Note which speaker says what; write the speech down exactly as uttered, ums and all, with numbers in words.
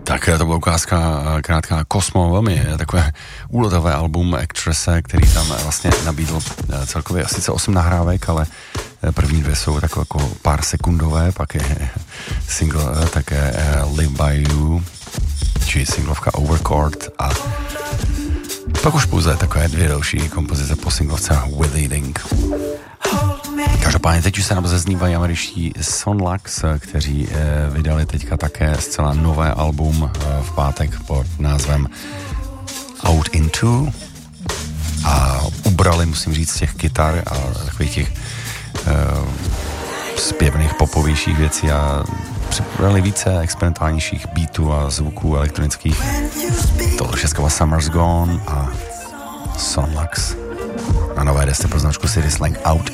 Speaker 1: Tak to byla ukázka krátká Cosmo, velmi takové úletové album Actresse, který tam vlastně nabídl celkově sice osm nahrávek, ale první dvě jsou takové jako pár sekundové, pak je single také Live by You, či singlovka Overcord a pak už pouze takové dvě další kompozice po singlovce With Eating. Každopádně teď už se nám zaznívají američtí Sonlax, kteří eh, vydali teďka také zcela nové album eh, v pátek pod názvem Out Into a ubrali, musím říct, z těch kytar a takových těch eh, zpěvných popovějších věcí a připravili více experimentálnějších beatů a zvuků elektronických. Tohle všechno Summer's Gone a Sonlax na nové desce pro značku City Slang Out